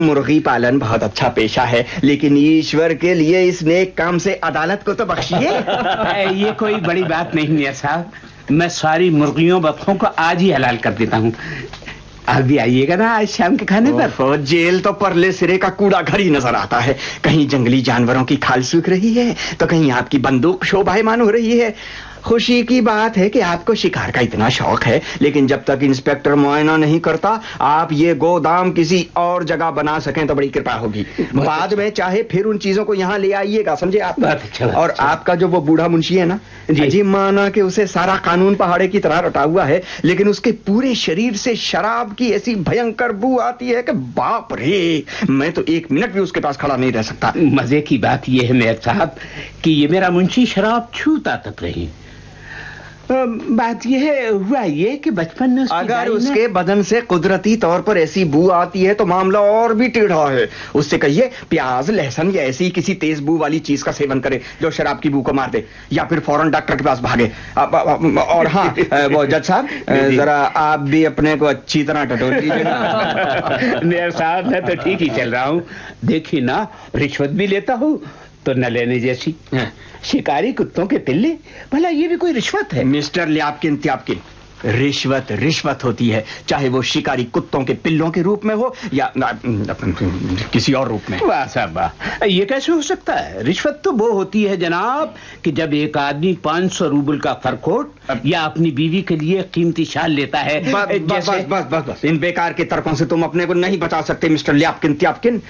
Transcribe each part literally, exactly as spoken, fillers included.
मुर्गी पालन बहुत अच्छा पेशा है, लेकिन ईश्वर के लिए इस नेक काम से अदालत को तो बख्शिए। ये कोई बड़ी बात नहीं मियां साहब, मैं सारी मुर्गियों बत्तों को आज ही हलाल कर देता हूँ। आप भी आइएगा ना आज शाम के खाने पर। जेल तो परले सिरे का कूड़ा घर ही नजर आता है। कहीं जंगली जानवरों की खाल सूख रही है तो कहीं आपकी बंदूक शोभायमान हो रही है। खुशी की बात है कि आपको शिकार का इतना शौक है, लेकिन जब तक इंस्पेक्टर मुआयना नहीं करता आप ये गोदाम किसी और जगह बना सकें तो बड़ी कृपा होगी। बाद में चाहे फिर उन चीजों को यहाँ ले आइएगा, समझे आप? बात अच्छा, बात और अच्छा। आपका जो वो बूढ़ा मुंशी है ना जी, माना कि उसे सारा कानून पहाड़े की तरह रटा हुआ है, लेकिन उसके पूरे शरीर से शराब की ऐसी भयंकर बू आती है कि बाप रे, मैं तो एक मिनट भी उसके पास खड़ा नहीं रह सकता। मजे की बात यह है मेयर साहब कि ये मेरा मुंशी शराब छूता तक नहीं। बात यह है, हुआ ये कि बचपन में अगर उसके बदन से कुदरती तौर पर ऐसी बू आती है तो मामला और भी टेढ़ा है। उससे कहिए प्याज लहसुन या ऐसी किसी तेज बू वाली चीज का सेवन करे जो शराब की बू को मार दे, या फिर फौरन डॉक्टर के पास भागे। और हाँ वो जज साहब, जरा आप भी अपने को अच्छी तरह टटोल लीजिए। मेयर साहब मैं तो ठीक ही चल रहा हूँ, देखिए ना, रिश्वत भी लेता हूँ तो न लेने जैसी। शिकारी कुत्तों के पिल्ले, भला ये भी कोई रिश्वत है? मिस्टर ल्यापकिन त्यापकिन, रिश्वत रिश्वत होती है, चाहे वो शिकारी कुत्तों के पिल्लों के रूप में हो या न, किसी और रूप में। वाह साहब वाह, ये कैसे हो सकता है? रिश्वत तो वो होती है जनाब कि जब एक आदमी पांच सौ रूबल का फरकोट या अपनी बीवी के लिए कीमती शाल लेता है। बस बस बस बस बस बस इन बेकार के तर्कों से तुम अपने को नहीं बचा सकते मिस्टर ल्यापकिन त्यापकिन।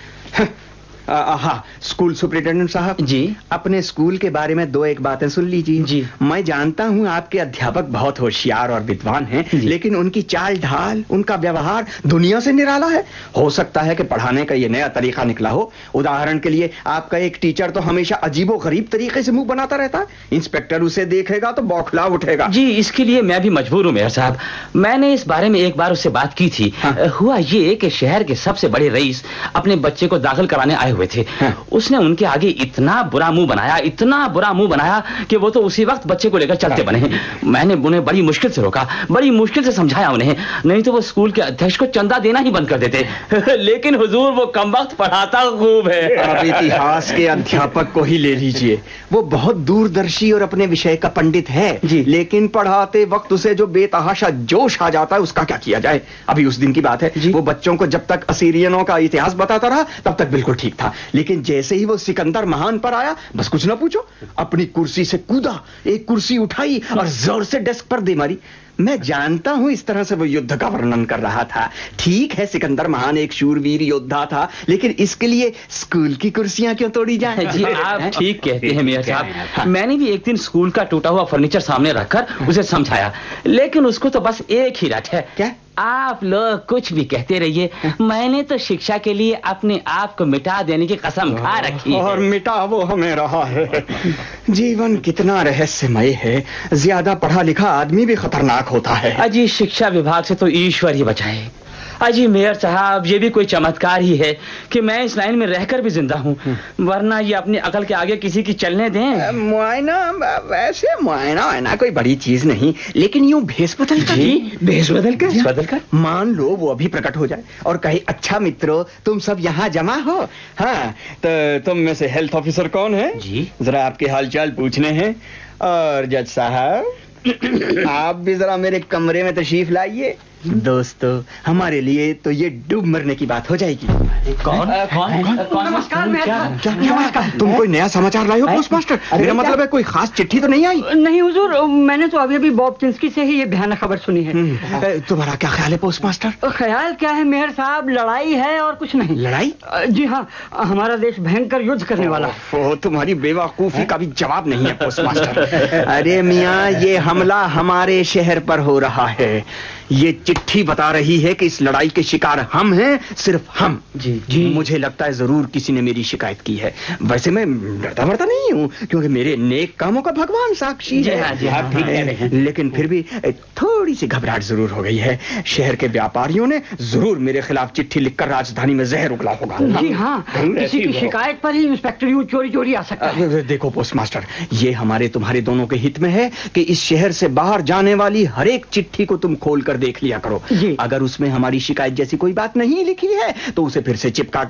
हाँ, स्कूल सुपरिटेंडेंट साहब जी, अपने स्कूल के बारे में दो एक बातें सुन लीजिए जी। मैं जानता हूँ आपके अध्यापक बहुत होशियार और विद्वान हैं, लेकिन उनकी चाल ढाल, उनका व्यवहार दुनिया से निराला है। हो सकता है कि पढ़ाने का ये नया तरीका निकला हो। उदाहरण के लिए आपका एक टीचर तो हमेशा अजीबो गरीब तरीके से मुंह बनाता रहता है, इंस्पेक्टर उसे देखेगा तो बौखला उठेगा। जी, इसके लिए मैं भी मजबूर हूँ मेयर साहब। मैंने इस बारे में एक बार उससे बात की थी। हाँ। हुआ ये कि शहर के सबसे बड़े रईस अपने बच्चे को दाखिल कराने आए हुए थे। हाँ। उसने उनके आगे इतना बुरा मुंह बनाया, इतना बुरा मुंह बनाया कि वो तो उसी वक्त बच्चे को लेकर चलते बने। मैंने उन्हें बड़ी मुश्किल से रोका, बड़ी मुश्किल से समझाया उन्हें, नहीं तो वो स्कूल के अध्यक्ष को चंदा देना ही बंद कर देते। लेकिन हुजूर वो कमबख्त पढ़ाता खूब है। अब इतिहास के अध्यापक को ही ले लीजिए, वो बहुत दूरदर्शी और अपने विषय का पंडित है, लेकिन पढ़ाते वक्त उसे जो बेतहाशा जोश आ जाता है उसका क्या किया जाए। अभी उस दिन की बात है, वो बच्चों को जब तक असीरियनों का इतिहास बताता रहा तब तक बिल्कुल ठीक था, लेकिन जैसे ही वो सिकंदर महान पर आया बस कुछ ना पूछो, अपनी कुर्सी से कूदा, एक कुर्सी उठाई और जोर से डेस्क पर दे मारी। मैं जानता हूं इस तरह से वो युद्ध का वर्णन कर रहा था। ठीक है, सिकंदर महान एक शूरवीर योद्धा था, लेकिन इसके लिए स्कूल की कुर्सियां क्यों तोड़ी जाए? जी आप ठीक कहते हैं मियां साहब। मैंने भी एक दिन स्कूल का टूटा हुआ फर्नीचर सामने रखकर उसे समझाया, लेकिन उसको तो बस एक ही रट है, क्या आप लोग कुछ भी कहते रहिए, मैंने तो शिक्षा के लिए अपने आप को मिटा देने की कसम खा रखी है। और मिटा वो हमें रहा है। जीवन कितना रहस्यमय है, ज्यादा पढ़ा लिखा आदमी भी खतरनाक होता है। अजी शिक्षा विभाग से तो ईश्वर ही बचाए। अजी मेयर साहब, ये भी कोई चमत्कार ही है कि मैं इस लाइन में रहकर भी जिंदा हूँ, वरना ये अपनी अकल के आगे किसी की चलने दें। मुआयना, वैसे मुआयना वायना कोई बड़ी चीज नहीं, लेकिन यूं भेस बदल कर, जी भेस बदल कर बदल कर मान लो वो अभी प्रकट हो जाए और कहे, अच्छा मित्रों तुम सब यहाँ जमा हो, हाँ तो तुम में से हेल्थ ऑफिसर कौन है जी, जरा आपके हालचाल पूछने हैं, और जज साहब आप भी जरा मेरे कमरे में तशरीफ लाइए। दोस्तों, हमारे लिए तो ये डूब मरने की बात हो जाएगी। कौन कौन कौन? नमस्कार नमस्कार। तुम कोई नया समाचार लाए हो पोस्ट मास्टर? मेरा मतलब है कोई खास चिट्ठी तो नहीं आई? नहीं हुजूर, मैंने तो अभी अभी बॉब चिंस्की से ही ये भयानक खबर सुनी है। तुम्हारा क्या ख्याल है पोस्ट मास्टर? ख्याल क्या है मेयर साहब, लड़ाई है और कुछ नहीं। लड़ाई? जी हाँ, हमारा देश भयंकर युद्ध करने वाला है। तुम्हारी बेवकूफी का भी जवाब नहीं है पोस्ट मास्टर। अरे मियाँ, ये हमला हमारे शहर पर हो रहा है। ये चिट्ठी बता रही है कि इस लड़ाई के शिकार हम हैं, सिर्फ हम। जी जी मुझे लगता है जरूर किसी ने मेरी शिकायत की है। वैसे मैं डरता मरता नहीं हूँ, क्योंकि मेरे नेक कामों का भगवान साक्षी है। हाँ, जी हाँ, ठीक है। लेकिन फिर भी थोड़ी सी घबराहट जरूर हो गई है। शहर के व्यापारियों ने जरूर मेरे खिलाफ चिट्ठी लिखकर राजधानी में जहर उगला होगा। जी हाँ, किसी की शिकायत पर ही इंस्पेक्टर यूं चोरी चोरी आ सकता है। देखो पोस्ट मास्टर, ये हमारे तुम्हारे दोनों के हित में है कि इस शहर से बाहर जाने वाली हर एक चिट्ठी को तुम खोल कर देख लिया करो। जी। अगर उसमें हमारी शिकायत जैसी कोई बात नहीं लिखी है तो उसे फिर से चिपका